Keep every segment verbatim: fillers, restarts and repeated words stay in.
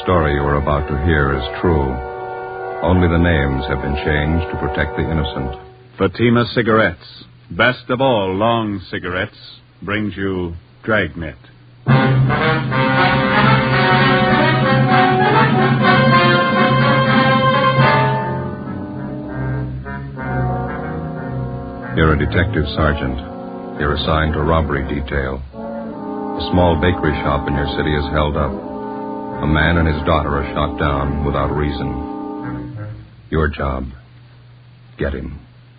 story you are about to hear is true. Only the names have been changed to protect the innocent. Fatima Cigarettes, best of all long cigarettes, brings you Dragnet. You're a detective sergeant. You're assigned to robbery detail. A small bakery shop in your city is held up. A man and his daughter are shot down without reason. Your job, get him.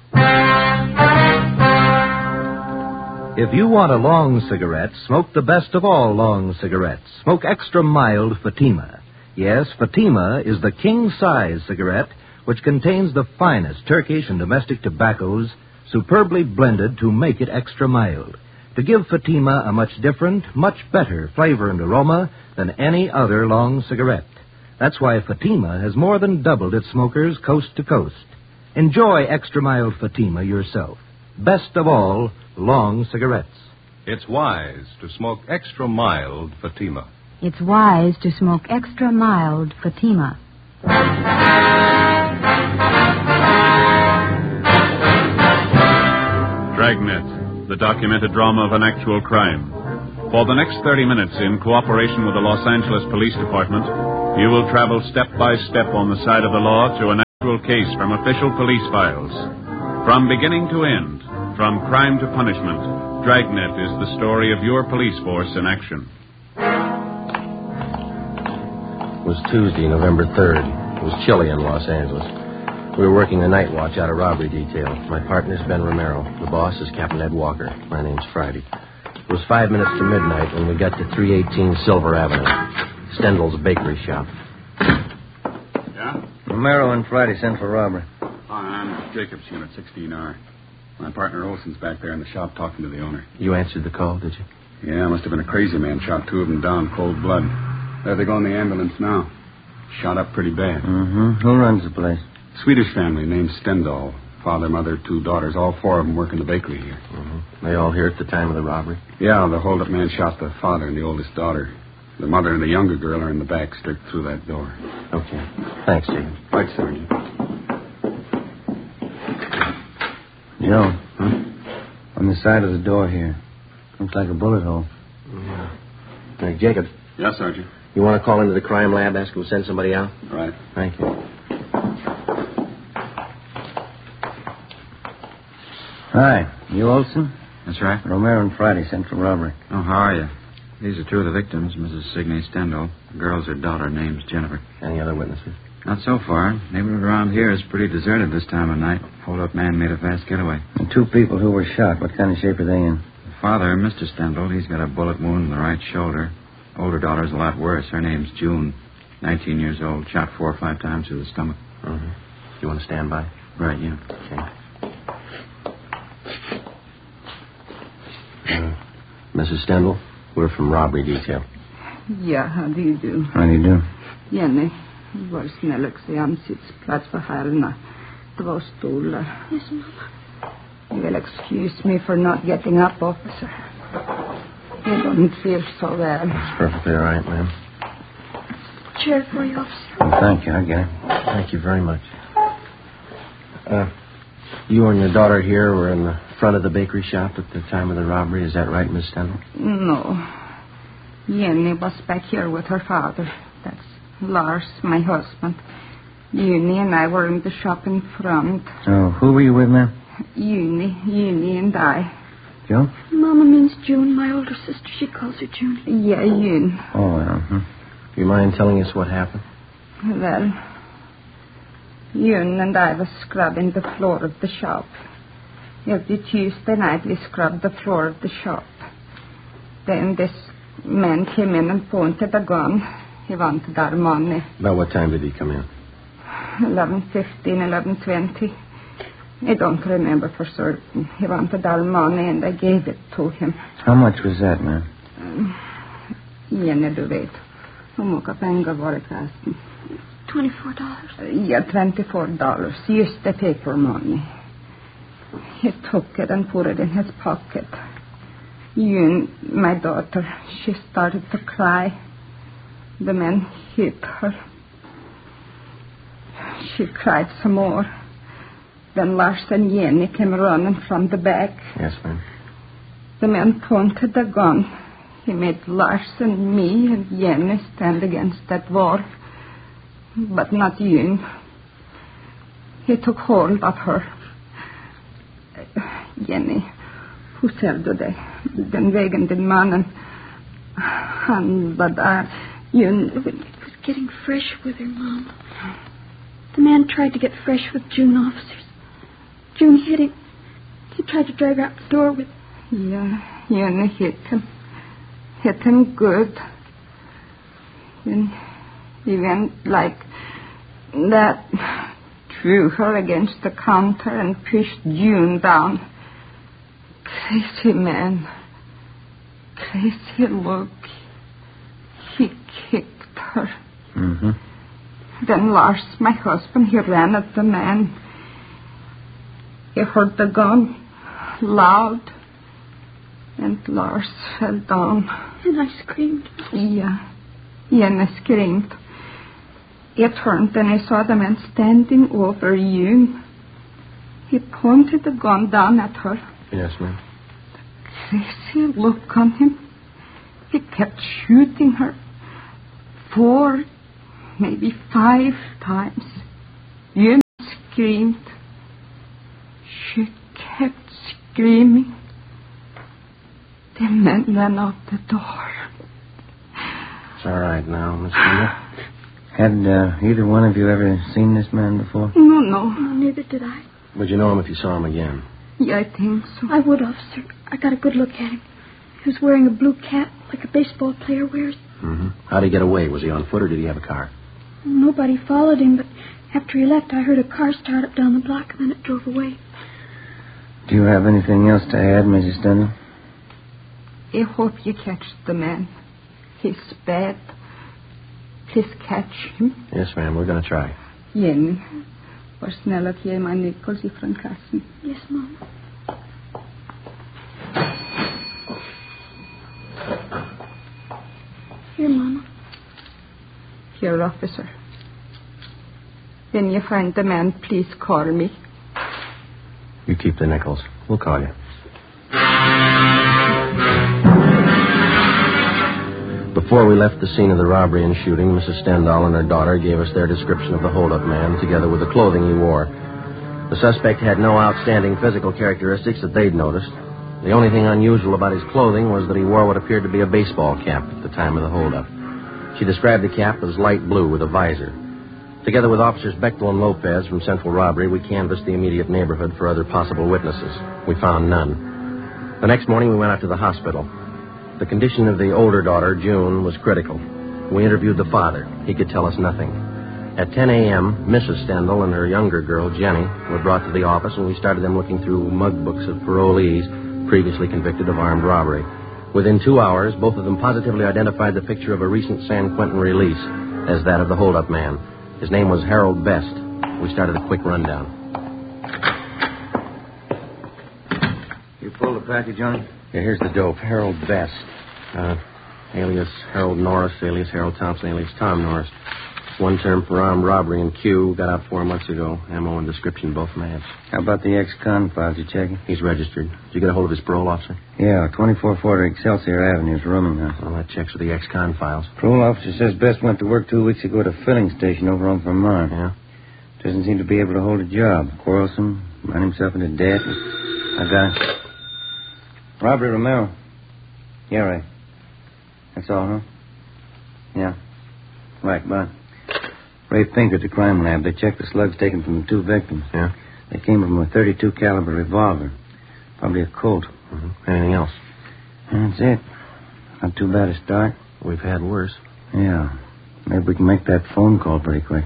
If you want a long cigarette, smoke the best of all long cigarettes. Smoke extra mild Fatima. Yes, Fatima is the king-size cigarette which contains the finest Turkish and domestic tobaccos superbly blended to make it extra mild, to give Fatima a much different, much better flavor and aroma than any other long cigarette. That's why Fatima has more than doubled its smokers coast to coast. Enjoy extra mild Fatima yourself. Best of all, long cigarettes. It's wise to smoke extra mild Fatima. It's wise to smoke extra mild Fatima. Dragnet, the documented drama of an actual crime. For the next thirty minutes, in cooperation with the Los Angeles Police Department, you will travel step by step on the side of the law through an actual case from official police files. From beginning to end, from crime to punishment, Dragnet is the story of your police force in action. It was Tuesday, November third. It was chilly in Los Angeles. We were working the night watch out of robbery detail. My partner's Ben Romero. The boss is Captain Ed Walker. My name's Friday. It was five minutes to midnight when we got to three eighteen Silver Avenue, Stendel's bakery shop. Yeah? Romero and Friday sent for robbery. Hi, I'm Jacobs, Unit sixteen R. My partner Olson's back there in the shop talking to the owner. You answered the call, did you? Yeah, must have been a crazy man. Shot two of them down, cold blood. There they go in the ambulance now. Shot up pretty bad. Mm-hmm. Who runs the place? Swedish family named Stendal. Father, mother, two daughters. All four of them work in the bakery here. Mm-hmm. They all here at the time of the robbery? Yeah, the hold-up man shot the father and the oldest daughter. The mother and the younger girl are in the back, straight through that door. Okay. Thanks, Jacob. Right, Sergeant. Joe, huh? On the side of the door here. Looks like a bullet hole. Yeah. Hey, Jacob. Yes, Sergeant. You want to call into the crime lab, ask them to send somebody out? Right. Thank you. Hi. You Olson? That's right. Romero and Friday sent for robbery. Oh, how are you? These are two of the victims, Missus Signe Stendal. The girl's her daughter, name's Jennifer. Any other witnesses? Not so far. Neighborhood around here is pretty deserted this time of night. Hold-up man made a fast getaway. The two people who were shot, what kind of shape are they in? The father, Mister Stendal, he's got a bullet wound in the right shoulder. Older daughter's a lot worse. Her name's June. nineteen years old. Shot four or five times through the stomach. Mm-hmm. You want to stand by? Right, yeah. Okay. Uh, Missus Stendal, we're from robbery detail. Ja, how do you do? How do you do? Jenny, var snäll och se ansiktsplats för herrarna. Två stolar. Yes, Mama. You will excuse me for not getting up, officer. You don't feel so well. That's perfectly all right, ma'am. Chair for you, officer. Well, thank you. I get it. Thank you very much. Uh, you and your daughter here were in the front of the bakery shop at the time of the robbery. Is that right, Miss Stendal? No. Jenny was back here with her father. That's Lars, my husband. Uni and I were in the shop in front. Oh, who were you with, ma'am? Uni, Uni and I. Joe? Mama means June, my older sister. She calls her June. Yeah, June. Oh, well. Hmm. Do you mind telling us what happened? Well, June and I was scrubbing the floor of the shop. Every Tuesday night we scrubbed the floor of the shop. Then this man came in and pointed a gun. He wanted our money. About what time did he come in? eleven fifteen, eleven twenty. I don't remember for certain. He wanted our money and I gave it to him. How much was that, ma'am? Um, Jenny, du vet. Hur mycket pengar var det förresten? Twenty-four dollars. Uh, yeah, twenty-four dollars. Just the paper money. He took it and put it in his pocket. June, my daughter, she started to cry. The man hit her. She cried some more. Then Lars and Jenny came running from the back. Yes, ma'am. The man pointed the gun. He made Lars and me and Jenny stand against that wall. But not June. He took hold of her. Jenny, hur ser du det? Den vägen din mannen. Han var där. June... It was getting fresh with her, Mom. The man tried to get fresh with June officers. June hit him. He tried to drag her out the door with... Yeah, Jenny hit him. Hit him good. Then he went like that, threw her against the counter and pushed June down. Crazy man. Crazy look. He kicked her. Mm-hmm. Then Lars, my husband, he ran at the man. He heard the gun loud, and Lars fell down. And I screamed. Yeah, Jenny screamed. I turned and I saw the man standing over June. He pointed the gun down at her. Yes, ma'am. Crazy look on him. He kept shooting her. Four, maybe five times. June screamed. She kept screaming. The man ran out the door. It's all right now, Miss Linda. Had uh, either one of you ever seen this man before? No, no. No, neither did I. Would you know him if you saw him again? Yeah, I think so. I would, officer. I got a good look at him. He was wearing a blue cap like a baseball player wears. Mm-hmm. How'd he get away? Was he on foot or did he have a car? Nobody followed him, but after he left, I heard a car start up down the block, and then it drove away. Do you have anything else to add, Missus Stendhal? I hope you catch the man. He's bad. Please catch him. Yes, ma'am. We're going to try. Jenny, var snäll att ge mig Nichols ifrån kassen. Yes, Mom. Here, Mama. Here, officer. When you find the man, please call me. You keep the nickels. We'll call you. Before we left the scene of the robbery and shooting, Missus Stendhal and her daughter gave us their description of the hold-up man, together with the clothing he wore. The suspect had no outstanding physical characteristics that they'd noticed. The only thing unusual about his clothing was that he wore what appeared to be a baseball cap at the time of the hold-up. She described the cap as light blue with a visor. Together with Officers Bechtel and Lopez from Central Robbery, we canvassed the immediate neighborhood for other possible witnesses. We found none. The next morning, we went out to the hospital. The condition of the older daughter, June, was critical. We interviewed the father. He could tell us nothing. At ten a.m., Missus Stendhal and her younger girl, Jenny, were brought to the office, and we started them looking through mug books of parolees previously convicted of armed robbery. Within two hours, both of them positively identified the picture of a recent San Quentin release as that of the hold-up man. His name was Harold Best. We started a quick rundown. You pulled the package, Johnny? Yeah, here's the dope. Harold Best. Uh, alias Harold Norris, alias Harold Thompson, alias Tom Norris. One term for armed robbery in Q. Got out four months ago. Ammo and description both match. How about the ex-con files you checking? He's registered. Did you get a hold of his parole officer? Yeah, twenty-four forty Excelsior Avenue's rooming house. Well, that checks with the ex-con files. Parole officer says Best went to work two weeks ago at a filling station over on Vermont. Yeah? Doesn't seem to be able to hold a job. Quarrelsome, ran himself into debt. I got it. Robbery, Romero. Yeah, right. That's all, huh? Yeah. Right, bye. Ray Pinker at the crime lab. They checked the slugs taken from the two victims. Yeah? They came from a thirty-two caliber revolver. Probably a Colt. Mm-hmm. Anything else? That's it. Not too bad a start. We've had worse. Yeah. Maybe we can make that phone call pretty quick.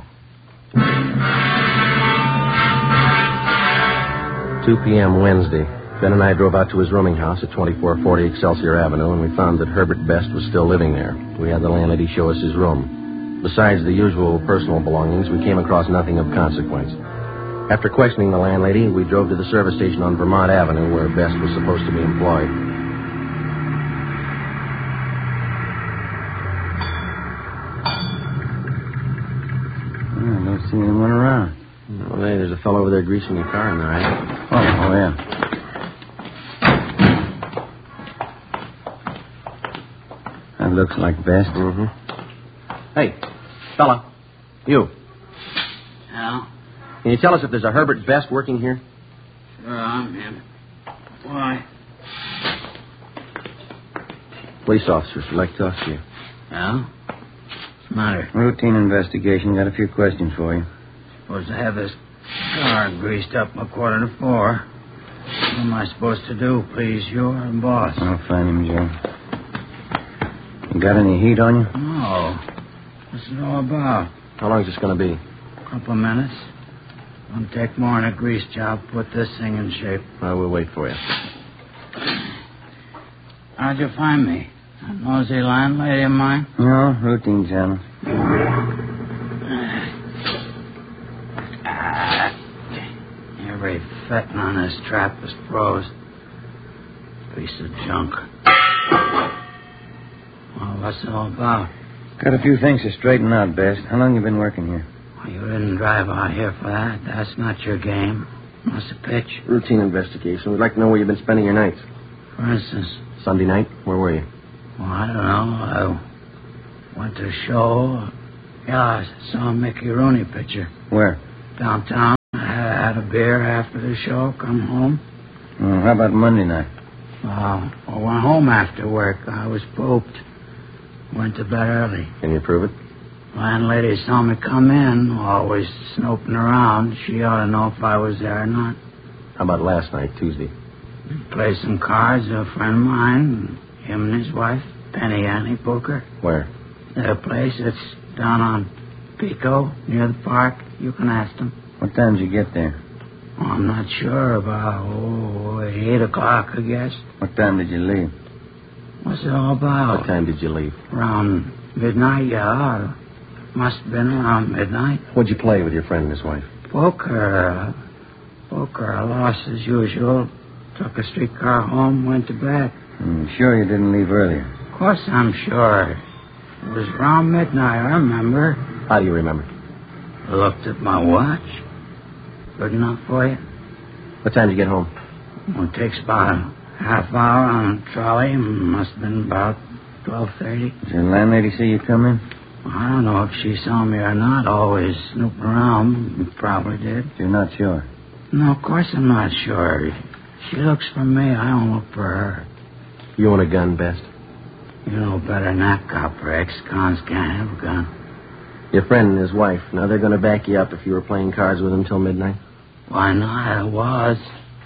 two p.m. Wednesday. Ben and I drove out to his rooming house at twenty-four forty Excelsior Avenue, and we found that Herbert Best was still living there. We had the landlady show us his room. Besides the usual personal belongings, we came across nothing of consequence. After questioning the landlady, we drove to the service station on Vermont Avenue, where Best was supposed to be employed. seen anyone around. Oh, hey, there's a fellow over there greasing your car in the right. Oh, oh, yeah. That looks like Best. Mm-hmm. Hey, fella. You. Al? Can you tell us if there's a Herbert Best working here? Sure, I'm him. Why? Police officers would like to talk to you. Al? What's the matter? Routine investigation. Got a few questions for you. Supposed to have this car greased up a quarter to four. What am I supposed to do, please? You're the boss. I'll find him, Joe. You got any heat on you? No. What's it all about? How long is this going to be? A couple of minutes. Won't take more than a grease job. Put this thing in shape. Well, we'll wait for you. How'd you find me? That nosy landlady of mine? No, routine channel. Every fettin' on this trap is froze. Piece of junk. Well, what's it all about? Got a few things to straighten out, Best. How long you been working here? Well, you didn't drive out here for that. That's not your game. What's the pitch? Routine investigation. We'd like to know where you've been spending your nights. For instance? Sunday night? Where were you? Well, I don't know. I went to a show. Yeah, I saw a Mickey Rooney picture. Where? Downtown. I had a beer after the show. Come home. Well, how about Monday night? Well, I went home after work. I was pooped. Went to bed early. Can you prove it? Landlady saw me come in, always snooping around. She ought to know if I was there or not. How about last night, Tuesday? Played some cards with a friend of mine, him and his wife, Penny Annie Booker. Where? Their place, it's down on Pico, near the park. You can ask them. What time did you get there? Oh, I'm not sure. About, oh, eight o'clock, I guess. What time did you leave? What's it all about? What time did you leave? Around midnight, yeah. Must have been around midnight. What'd you play with your friend and his wife? Poker. Uh, poker. I lost as usual. Took a streetcar home, went to bed. I'm sure you didn't leave earlier. Of course I'm sure. It was around midnight, I remember. How do you remember? I looked at my watch. Good enough for you? What time did you get home? Well, it takes about a half hour on a trolley. Must have been about twelve thirty. Did your landlady see you come in? Well, I don't know if she saw me or not. Always snooping around. Probably did. You're not sure? No, of course I'm not sure. She looks for me. I don't look for her. You own a gun, Best? You know better than that, copper. Ex-cons can't have a gun. Your friend and his wife. Now, they're going to back you up if you were playing cards with them till midnight? Why not? I was.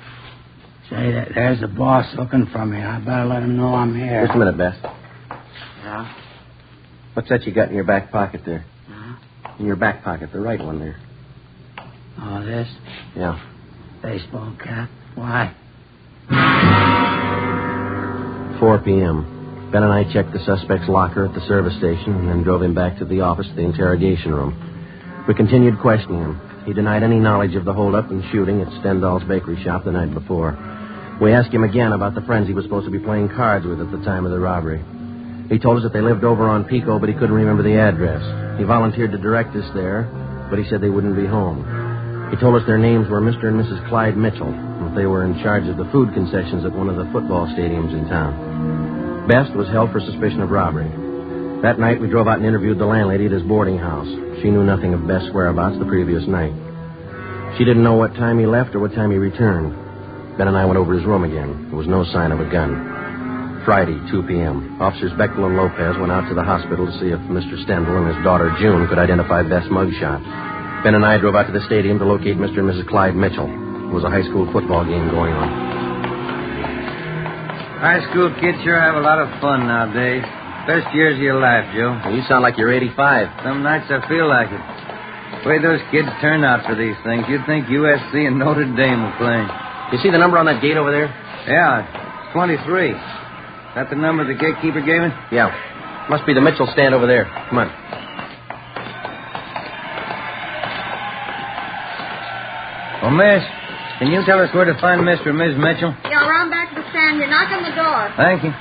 Say, there's the boss looking for me. I better let him know I'm here. Just a minute, Best. Yeah? What's that you got in your back pocket there? Huh? In your back pocket, the right one there. Oh, this? Yeah. Baseball cap. Why? four p.m. Ben and I checked the suspect's locker at the service station and then drove him back to the office, the interrogation room. We continued questioning him. He denied any knowledge of the holdup and shooting at Stendhal's bakery shop the night before. We asked him again about the friends he was supposed to be playing cards with at the time of the robbery. He told us that they lived over on Pico, but he couldn't remember the address. He volunteered to direct us there, but he said they wouldn't be home. He told us their names were Mister and Missus Clyde Mitchell, and that they were in charge of the food concessions at one of the football stadiums in town. Best was held for suspicion of robbery. That night, we drove out and interviewed the landlady at his boarding house. She knew nothing of Best's whereabouts the previous night. She didn't know what time he left or what time he returned. Ben and I went over his room again. There was no sign of a gun. Friday, two p.m. Officers Bechtel and Lopez went out to the hospital to see if Mister Stendhal and his daughter June could identify Best's mugshot. Ben and I drove out to the stadium to locate Mister and Missus Clyde Mitchell. There was a high school football game going on. High school kids sure have a lot of fun nowadays. Best years of your life, Joe. Well, you sound like you're eighty-five. Some nights I feel like it. The way those kids turn out for these things, you'd think U S C and Notre Dame were playing. You see the number on that gate over there? Yeah, it's twenty-three. Is that the number the gatekeeper gave me? Yeah. Must be the Mitchell stand over there. Come on. Oh, miss, can you tell us where to find Mister and Miss Mitchell? Yeah, around back to the stand here. Knock on the door. Thank you.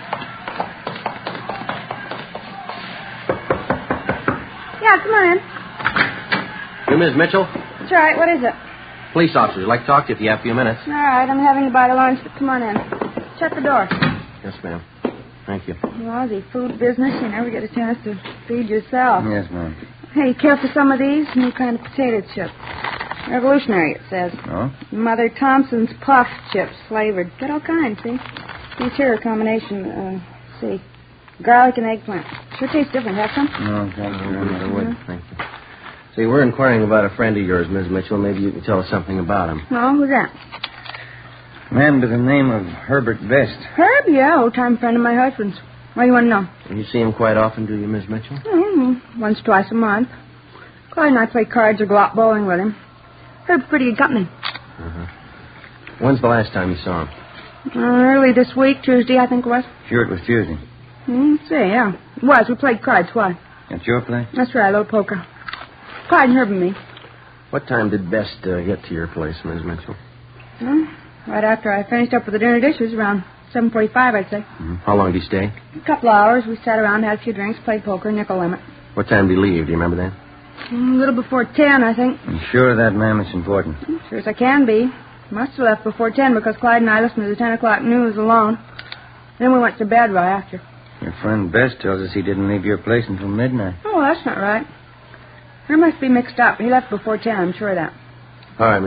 Yeah, come on in. You You Miss Mitchell? That's right. What is it? Police officers. I'd like to talk to you if you have a few minutes. All right. I'm having to buy the lunch, but come on in. Shut the door. Yes, ma'am. Thank you. Lousy food business. You never get a chance to feed yourself. Yes, ma'am. Hey, care for some of these? New kind of potato chip. Revolutionary, it says. Oh? Mother Thompson's puff chips, flavored. Got all kinds, see? These here are a combination, uh, see, garlic and eggplant. Sure tastes different. Have some? No, thank you very much. I would. Thank you. See, we're inquiring about a friend of yours, Miss Mitchell. Maybe you can tell us something about him. Oh, who's that? A man by the name of Herbert Best. Herb, yeah, old-time friend of my husband's. What do you want to know? You see him quite often, do you, Miss Mitchell? Mm-hmm. Once, twice a month. Clyde and I play cards or go out bowling with him. Herb's pretty good company. Uh-huh. When's the last time you saw him? Uh, early this week, Tuesday, I think it was. Sure, it was Tuesday. Hmm, see, yeah. It was. We played cards. Why? That's your place? That's right, a little poker. Clyde and Herb and me. What time did Best uh, get to your place, Miss Mitchell? Huh? Right after I finished up with the dinner dishes, around seven forty-five, I'd say. Mm-hmm. How long did he stay? A couple of hours. We sat around, had a few drinks, played poker, nickel limit. What time did he leave? Do you remember that? Mm, a little before ten, I think. I'm sure of that, ma'am. It's important. Sure as I can be. Must have left before ten because Clyde and I listened to the ten o'clock news alone. Then we went to bed right after. Your friend Best tells us he didn't leave your place until midnight. Oh, that's not right. There must be mixed up. He left before ten, I'm sure of that. All right,